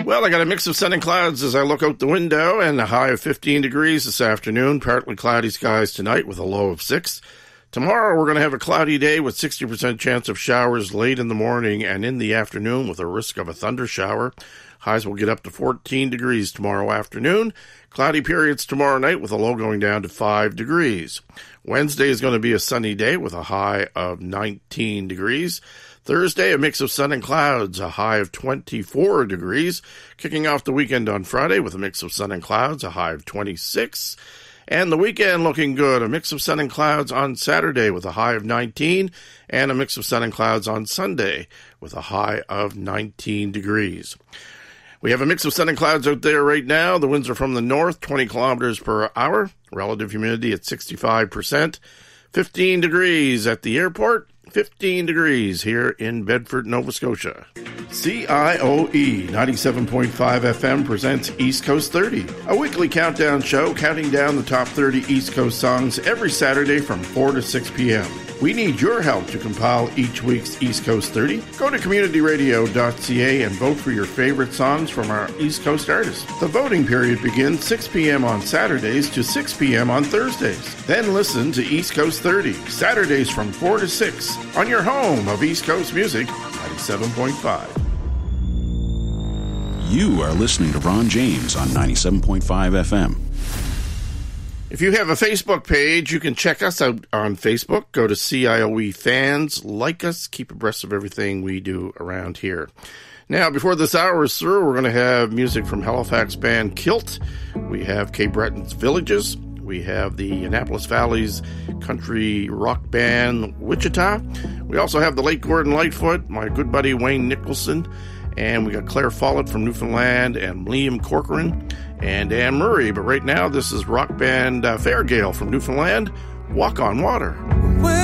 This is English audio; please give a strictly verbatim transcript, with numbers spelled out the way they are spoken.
Well, I got a mix of sun and clouds as I look out the window, and a high of fifteen degrees this afternoon. Partly cloudy skies tonight with a low of six. Tomorrow, we're going to have a cloudy day with sixty percent chance of showers late in the morning and in the afternoon with a risk of a thunder shower. Highs will get up to fourteen degrees tomorrow afternoon. Cloudy periods tomorrow night with a low going down to five degrees. Wednesday is going to be a sunny day with a high of nineteen degrees. Thursday, a mix of sun and clouds, a high of twenty-four degrees. Kicking off the weekend on Friday with a mix of sun and clouds, a high of twenty-six. And the weekend looking good, a mix of sun and clouds on Saturday with a high of nineteen, and a mix of sun and clouds on Sunday with a high of nineteen degrees. We have a mix of sun and clouds out there right now. The winds are from the north, twenty kilometers per hour. Relative humidity at sixty-five percent. fifteen degrees at the airport. fifteen degrees here in Bedford, Nova Scotia. C I O E ninety-seven point five F M presents East Coast thirty, a weekly countdown show counting down the top thirty East Coast songs every Saturday from four to six p.m. We need your help to compile each week's East Coast thirty. Go to community radio dot c a and vote for your favorite songs from our East Coast artists. The voting period begins six p.m. on Saturdays to six p.m. on Thursdays. Then listen to East Coast thirty, Saturdays from four to six, on your home of East Coast Music, ninety-seven point five. You are listening to Ron James on ninety-seven point five F M. If you have a Facebook page, you can check us out on Facebook. Go to C I O E Fans, like us, keep abreast of everything we do around here. Now, before this hour is through, we're going to have music from Halifax band Kilt. We have Cape Breton's Villages. We have the Annapolis Valley's country rock band Wichita. We also have the late Gordon Lightfoot, my good buddy Wayne Nicholson, and we got Claire Follett from Newfoundland and Liam Corcoran and Anne Murray. But right now, this is rock band uh, Fairgale from Newfoundland, Walk on Water.